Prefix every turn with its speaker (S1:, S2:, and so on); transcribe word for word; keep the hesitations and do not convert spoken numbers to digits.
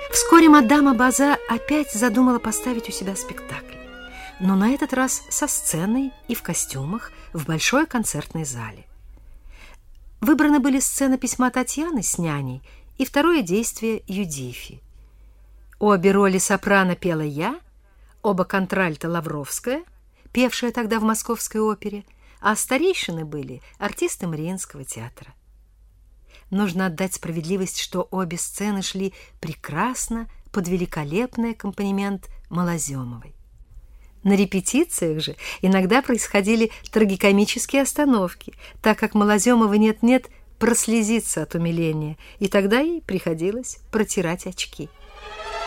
S1: Вскоре мадам Абаза опять задумала поставить у себя спектакль, но на этот раз со сценой и в костюмах в большой концертной зале. Выбраны были сцена письма Татьяны с няней и второе действие Юдифи. Обе роли сопрано пела я, оба контральта Лавровская, певшая тогда в Московской опере, а старейшины были артисты Мариинского театра. Нужно отдать справедливость, что обе сцены шли прекрасно под великолепный аккомпанемент Малоземовой. На репетициях же иногда происходили трагикомические остановки, так как Малоземова нет-нет прослезится от умиления, и тогда ей приходилось протирать очки.